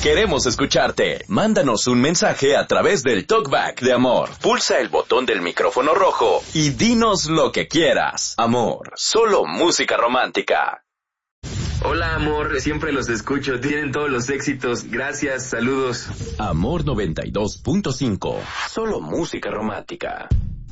Queremos escucharte. Mándanos un mensaje a través del Talkback de Amor. Pulsa el botón del micrófono rojo y dinos lo que quieras. Amor, solo música romántica. Hola, amor, siempre los escucho, tienen todos los éxitos, gracias, saludos. Amor 92.5, solo música romántica.